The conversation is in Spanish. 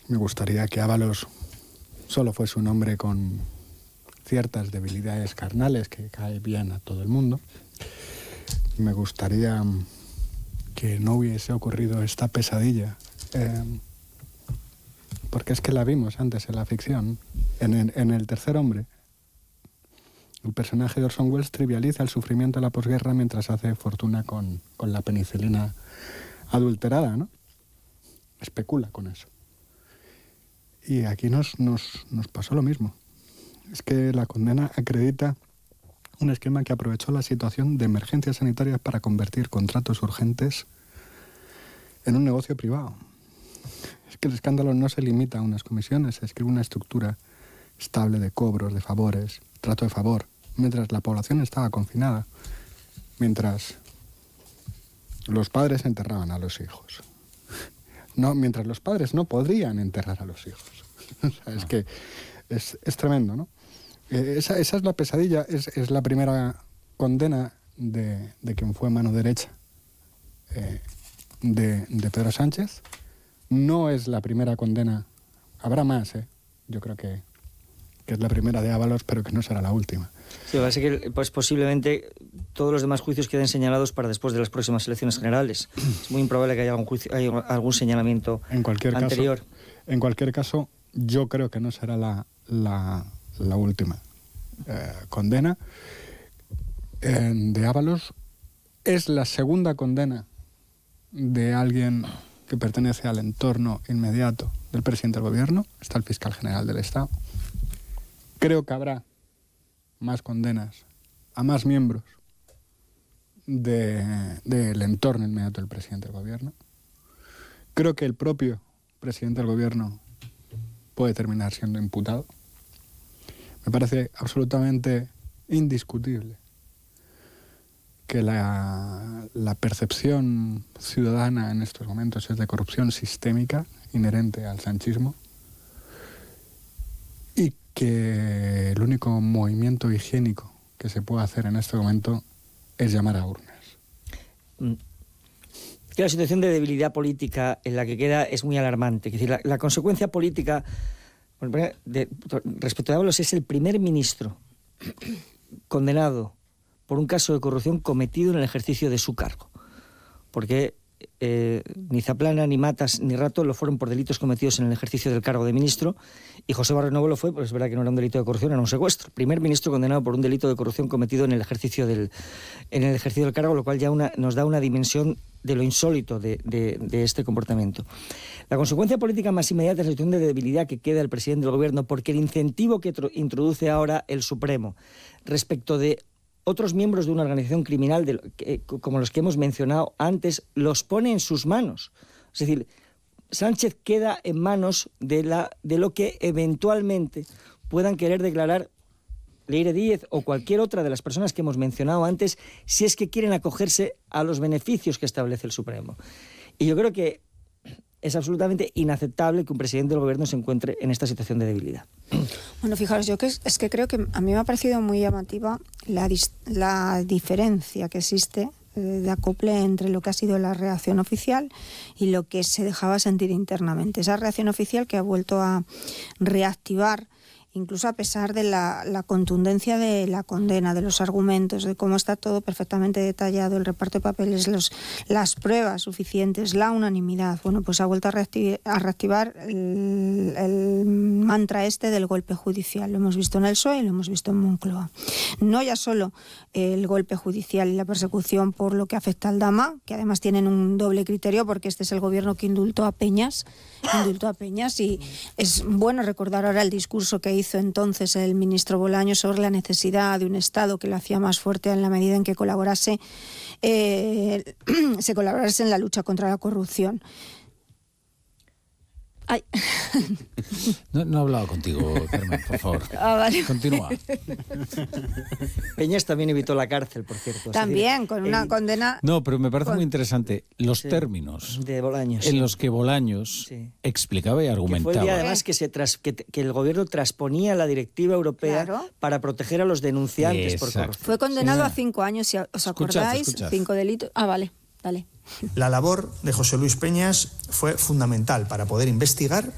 Me gustaría que Ábalos solo fuese un hombre con ciertas debilidades carnales que cae bien a todo el mundo. Me gustaría que no hubiese ocurrido esta pesadilla, porque es que la vimos antes en la ficción. En El tercer hombre, el personaje de Orson Welles trivializa el sufrimiento de la posguerra mientras hace fortuna con la penicilina adulterada, ¿no? Especula con eso. Y aquí nos pasó lo mismo. Es que la condena acredita un esquema que aprovechó la situación de emergencias sanitarias para convertir contratos urgentes en un negocio privado. Es que el escándalo no se limita a unas comisiones, se escribe una estructura estable de cobros, de favores, trato de favor, mientras la población estaba confinada, mientras los padres enterraban a los hijos. No, mientras los padres no podrían enterrar a los hijos. O sea, es que es tremendo, ¿no? Esa es la pesadilla, es la primera condena de quien fue mano derecha de Pedro Sánchez. No es la primera condena, habrá más, yo creo que es la primera de Ábalos, pero que no será la última. Sí, parece que pues, posiblemente todos los demás juicios queden señalados para después de las próximas elecciones generales. Es muy improbable que haya algún señalamiento anterior. En cualquier caso, yo creo que no será la última condena de Ábalos. Es la segunda condena de alguien que pertenece al entorno inmediato del presidente del gobierno. Está el fiscal general del Estado. Creo que habrá más condenas a más miembros del entorno inmediato del presidente del gobierno. Creo que el propio presidente del gobierno puede terminar siendo imputado. Me parece absolutamente indiscutible que la percepción ciudadana en estos momentos es de corrupción sistémica inherente al sanchismo y que el único movimiento higiénico que se puede hacer en este momento es llamar a urnas. La situación de debilidad política en la que queda es muy alarmante. Es decir, la consecuencia política respecto a Ábalos es el primer ministro condenado por un caso de corrupción cometido en el ejercicio de su cargo. Porque ni Zaplana, ni Matas, ni Rato lo fueron por delitos cometidos en el ejercicio del cargo de ministro, y José Barrionuevo lo fue, pues es verdad que no era un delito de corrupción, era un secuestro. Primer ministro condenado por un delito de corrupción cometido en el ejercicio del cargo, lo cual ya nos da una dimensión de lo insólito de este comportamiento. La consecuencia política más inmediata es la situación de debilidad que queda el presidente del gobierno, porque el incentivo que introduce ahora el Supremo respecto de otros miembros de una organización criminal, como los que hemos mencionado antes, los pone en sus manos. Es decir, Sánchez queda en manos de lo que eventualmente puedan querer declarar Leire Díez o cualquier otra de las personas que hemos mencionado antes, si es que quieren acogerse a los beneficios que establece el Supremo. Y yo creo que es absolutamente inaceptable que un presidente del gobierno se encuentre en esta situación de debilidad. Bueno, fijaros, yo es que creo que a mí me ha parecido muy llamativa la diferencia que existe de acople entre lo que ha sido la reacción oficial y lo que se dejaba sentir internamente. Esa reacción oficial que ha vuelto a reactivar, incluso a pesar de la contundencia de la condena, de los argumentos, de cómo está todo perfectamente detallado, el reparto de papeles, las pruebas suficientes, la unanimidad. Bueno, pues ha vuelto a reactivar el mantra este del golpe judicial. Lo hemos visto en el PSOE y lo hemos visto en Moncloa. No ya solo el golpe judicial y la persecución por lo que afecta al Dama, que además tienen un doble criterio, porque este es el gobierno que indultó a Peñas, y es bueno recordar ahora el discurso que hizo entonces el ministro Bolaños sobre la necesidad de un Estado que lo hacía más fuerte en la medida en que se colaborase en la lucha contra la corrupción. Ay. No he hablado contigo, Carmen, por favor. Vale. Continúa. Peñas también evitó la cárcel, por cierto. También, con una condena... No, pero me parece muy interesante los términos de Bolaños, en los que Bolaños explicaba y argumentaba. Que fue el día, además, que el gobierno transponía la directiva europea para proteger a los denunciantes por corrupción. Fue condenado a 5 años, si os acordáis, 5 delitos... Vale, dale. La labor de José Luis Peñas fue fundamental para poder investigar